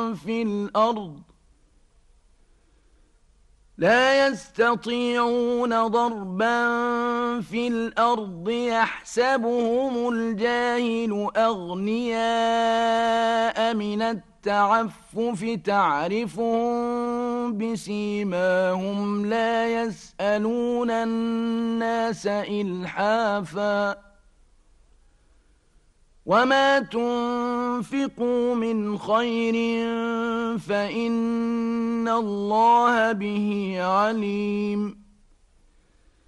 في الأرض لا يستطيعون ضربا في الأرض يحسبهم الجاهل أغنياء من التعفف تعرفهم بسيماهم لا يسألون الناس إلحافا وما تنفقوا من خير فإن الله به عليم